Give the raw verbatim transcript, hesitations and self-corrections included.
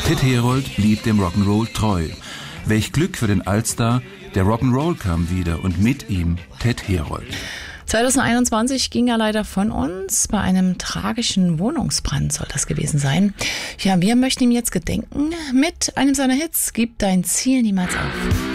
Ted Herold blieb dem Rock'n'Roll treu. Welch Glück für den Allstar, der Rock'n'Roll kam wieder und mit ihm Ted Herold. zwanzig einundzwanzig ging er leider von uns. Bei einem tragischen Wohnungsbrand soll das gewesen sein. Ja, wir möchten ihm jetzt gedenken mit einem seiner Hits. Gib dein Ziel niemals auf.